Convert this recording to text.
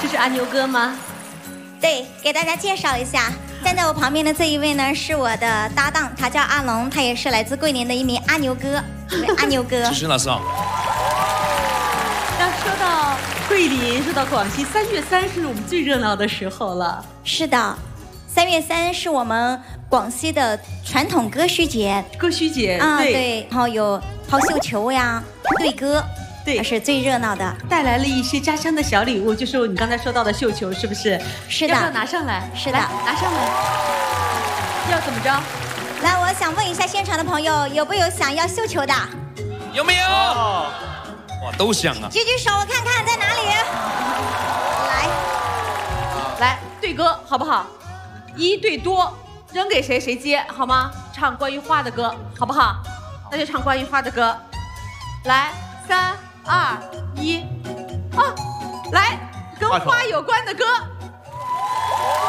这是阿牛哥吗？ 对，给大家介绍一下，站在我旁边的这一位呢是我的搭档，他叫阿龙，他也是来自桂林的一名阿牛哥。阿牛哥， 支持老师好。 那说到桂林，说到广西，3月3是我们最热闹的时候了。 是的，3月3是我们广西的传统歌序节。 歌序节啊，对，然后有抛绣球呀、对歌。 对， 是最热闹的， 带来了一些家乡的小礼物，就是你刚才说到的绣球，是不是？ 是的， 要不要拿上来？ 是的， 拿上来。要怎么着？ 来，我想问一下现场的朋友，有没有想要绣球的？ 有没有？哇，都想啊！ 举举手，我看看在哪里。 来，对歌好不好？1对多，扔给谁谁接，好吗？唱关于花的歌，好不好？那就唱关于花的歌。来，3、2、1，啊，来，跟花有关的歌。